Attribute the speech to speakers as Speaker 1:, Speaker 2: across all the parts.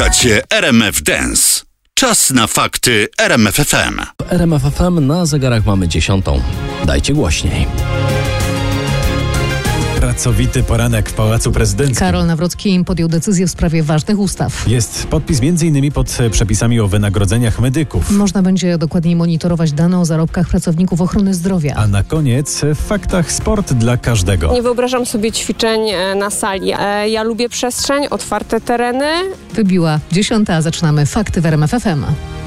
Speaker 1: Słuchacie RMF Dance. Czas na fakty RMF FM.
Speaker 2: W RMF FM na zegarach mamy 10. Dajcie głośniej.
Speaker 3: Pracowity poranek w Pałacu Prezydenckim.
Speaker 4: Karol Nawrocki podjął decyzję w sprawie ważnych ustaw.
Speaker 3: Jest podpis m.in. pod przepisami o wynagrodzeniach medyków.
Speaker 4: Można będzie dokładniej monitorować dane o zarobkach pracowników ochrony zdrowia.
Speaker 3: A na koniec w faktach sport dla każdego.
Speaker 5: Nie wyobrażam sobie ćwiczeń na sali. Ja lubię przestrzeń, otwarte tereny.
Speaker 4: Wybiła 10, a zaczynamy fakty w RMF FM.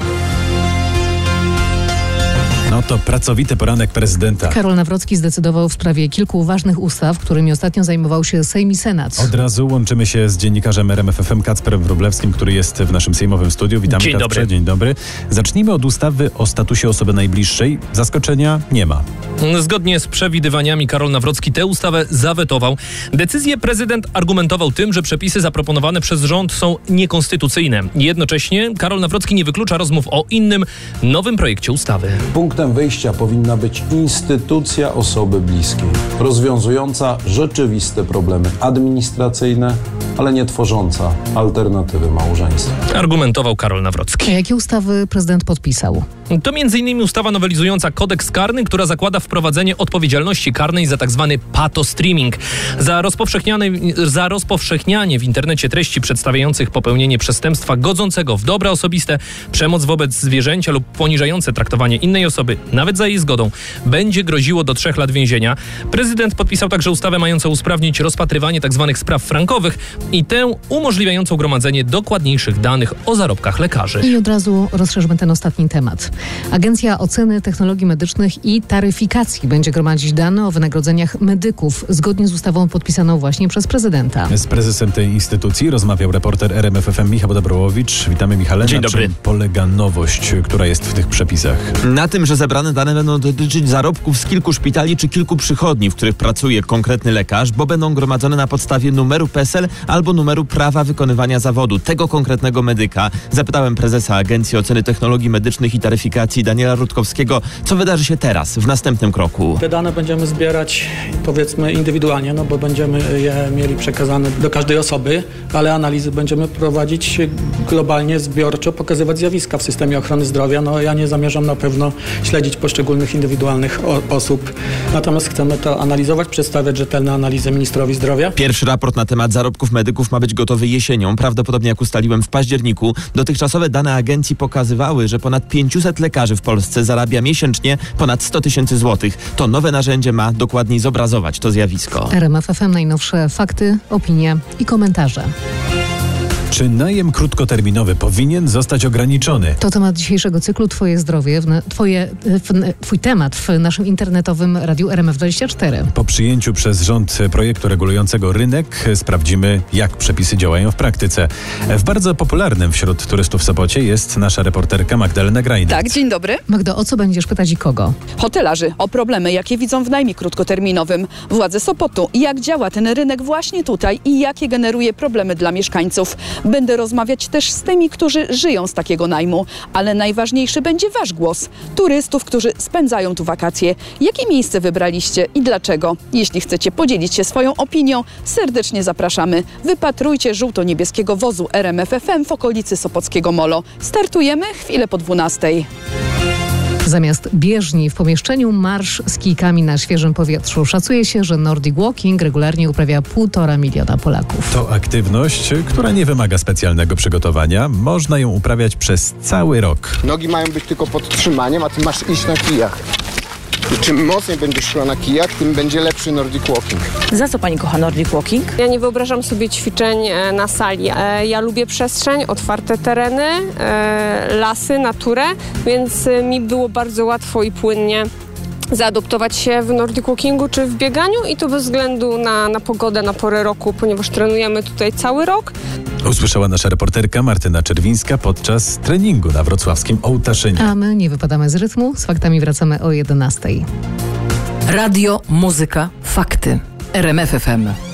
Speaker 3: No to pracowity poranek prezydenta.
Speaker 4: Karol Nawrocki zdecydował w sprawie kilku ważnych ustaw, którymi ostatnio zajmował się Sejm i Senat.
Speaker 3: Od razu łączymy się z dziennikarzem RMF FM Kacprem Wróblewskim, który jest w naszym sejmowym studiu. Witamy,
Speaker 2: Dzień
Speaker 3: Kacprze.
Speaker 2: dobry.
Speaker 3: Dzień dobry. Zacznijmy od ustawy o statusie osoby najbliższej. Zaskoczenia nie ma.
Speaker 6: Zgodnie z przewidywaniami Karol Nawrocki tę ustawę zawetował. Decyzję prezydent argumentował tym, że przepisy zaproponowane przez rząd są niekonstytucyjne. Jednocześnie Karol Nawrocki nie wyklucza rozmów o innym, nowym projekcie ustawy.
Speaker 7: Punktem wyjścia powinna być instytucja osoby bliskiej, rozwiązująca rzeczywiste problemy administracyjne, ale nie tworząca alternatywy małżeństwa.
Speaker 6: Argumentował Karol Nawrocki.
Speaker 4: A jakie ustawy prezydent podpisał?
Speaker 6: To m.in. ustawa nowelizująca kodeks karny, która zakłada wprowadzenie odpowiedzialności karnej za tzw. patostreaming. Za rozpowszechnianie w internecie treści przedstawiających popełnienie przestępstwa godzącego w dobra osobiste, przemoc wobec zwierzęcia lub poniżające traktowanie innej osoby, nawet za jej zgodą, będzie groziło do 3 lat więzienia. Prezydent podpisał także ustawę mającą usprawnić rozpatrywanie tzw. spraw frankowych i tę umożliwiającą gromadzenie dokładniejszych danych o zarobkach lekarzy.
Speaker 4: I od razu rozszerzmy ten ostatni temat. Agencja Oceny Technologii Medycznych i Taryfikacji będzie gromadzić dane o wynagrodzeniach medyków, zgodnie z ustawą podpisaną właśnie przez prezydenta.
Speaker 3: Z prezesem tej instytucji rozmawiał reporter RMF FM Michał Dobrowowicz. Witamy, Michale.
Speaker 2: Dzień
Speaker 3: Na
Speaker 2: dobry.
Speaker 3: czym polega nowość, która jest w tych przepisach?
Speaker 8: Na tym, że zebrane dane będą dotyczyć zarobków z kilku szpitali czy kilku przychodni, w których pracuje konkretny lekarz, bo będą gromadzone na podstawie numeru PESEL albo numeru prawa wykonywania zawodu tego konkretnego medyka. Zapytałem prezesa Agencji Oceny Technologii Medycznych i Taryfikacji Daniela Rutkowskiego, co wydarzy się teraz, w następnym kroku.
Speaker 9: Te dane będziemy zbierać, powiedzmy, indywidualnie, no bo będziemy je mieli przekazane do każdej osoby, ale analizy będziemy prowadzić globalnie, zbiorczo, pokazywać zjawiska w systemie ochrony zdrowia. No ja nie zamierzam na pewno śledzić poszczególnych indywidualnych osób, natomiast chcemy to analizować, przedstawiać rzetelne analizy ministrowi zdrowia.
Speaker 8: Pierwszy raport na temat zarobków medyków ma być gotowy jesienią, prawdopodobnie jak ustaliłem w październiku. Dotychczasowe dane agencji pokazywały, że ponad 500 lekarzy w Polsce zarabia miesięcznie ponad 100 000 złotych. To nowe narzędzie ma dokładniej zobrazować to zjawisko.
Speaker 4: RMF FM, najnowsze fakty, opinie i komentarze.
Speaker 3: Czy najem krótkoterminowy powinien zostać ograniczony?
Speaker 4: To temat dzisiejszego cyklu Twoje zdrowie, twój temat w naszym internetowym radiu RMF24.
Speaker 3: Po przyjęciu przez rząd projektu regulującego rynek sprawdzimy, jak przepisy działają w praktyce. W bardzo popularnym wśród turystów Sopocie jest nasza reporterka Magdalena Grajner.
Speaker 10: Tak, dzień dobry.
Speaker 4: Magdo, o co będziesz pytać i kogo?
Speaker 10: Hotelarzy o problemy, jakie widzą w najmie krótkoterminowym. Władze Sopotu, jak działa ten rynek właśnie tutaj i jakie generuje problemy dla mieszkańców. Będę rozmawiać też z tymi, którzy żyją z takiego najmu, ale najważniejszy będzie wasz głos. Turystów, którzy spędzają tu wakacje. Jakie miejsce wybraliście i dlaczego? Jeśli chcecie podzielić się swoją opinią, serdecznie zapraszamy. Wypatrujcie żółto-niebieskiego wozu RMF FM w okolicy Sopockiego Molo. Startujemy chwilę po 12:00.
Speaker 4: Zamiast bieżni w pomieszczeniu marsz z kijkami na świeżym powietrzu. Szacuje się, że Nordic Walking regularnie uprawia 1,5 miliona Polaków.
Speaker 3: To aktywność, która nie wymaga specjalnego przygotowania. Można ją uprawiać przez cały rok.
Speaker 11: Nogi mają być tylko pod trzymaniem, a ty masz iść na kijach. I czym mocniej będziesz szła na kijach, tym będzie lepszy Nordic Walking.
Speaker 10: Za co pani kocha Nordic Walking?
Speaker 5: Ja nie wyobrażam sobie ćwiczeń na sali. Ja lubię przestrzeń, otwarte tereny, lasy, naturę, więc mi było bardzo łatwo i płynnie zaadoptować się w Nordic Walkingu czy w bieganiu i to bez względu na pogodę, na porę roku, ponieważ trenujemy tutaj cały rok.
Speaker 3: Usłyszała nasza reporterka Martyna Czerwińska podczas treningu na wrocławskim Ołtaszynie.
Speaker 4: A my nie wypadamy z rytmu, z faktami wracamy o 11:00.
Speaker 12: Radio, muzyka, fakty. RMF FM.